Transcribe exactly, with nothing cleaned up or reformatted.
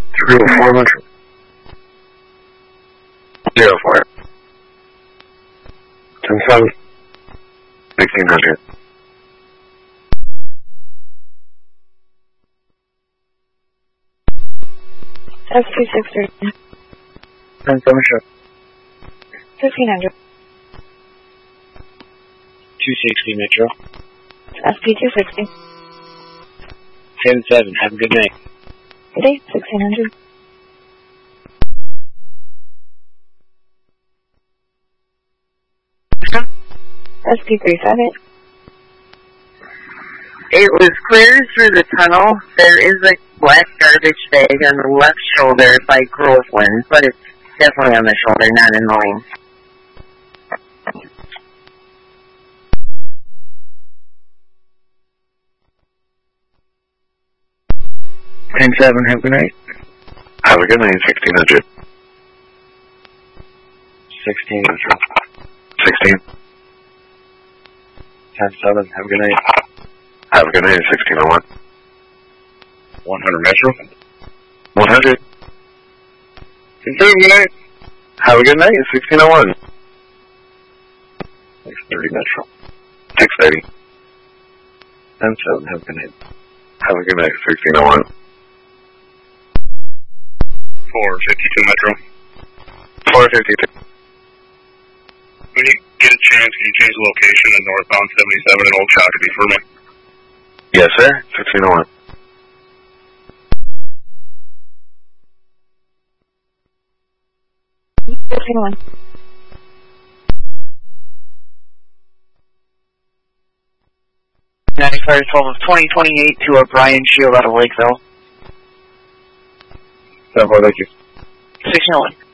three oh four Metro. Zero four. ten seven. sixteen hundred. S two six three. ten seven show. fifteen hundred. two sixty Metro. S P two sixty. ten seven, have a good night. Good day, sixteen hundred. S P three five eight. It was clear through the tunnel. There is a black garbage bag on the left shoulder by Groveland, but it's definitely on the shoulder, not in the lane. ten seven, have a good night. Have a good night, sixteen hundred. sixteen Metro. sixteen. ten seven, have a good night. Have a good night, sixteen oh one. one hundred Metro. one hundred. ten seven, good night. Have a good night, sixteen oh one. six thirty Metro. six thirty. ten seven, have a good night. Have a good night, sixteen oh one. four fifty-two Metro. four fifty-two. When you get a chance, can you change the location to northbound seventy-seven in Old Shakopee for me? Yes, sir. sixteen oh one. fifteen one. ninety-five twelve of twenty twenty-eight to a Brian Shield out of Lakeville. seven four, thank you. sixteen oh one.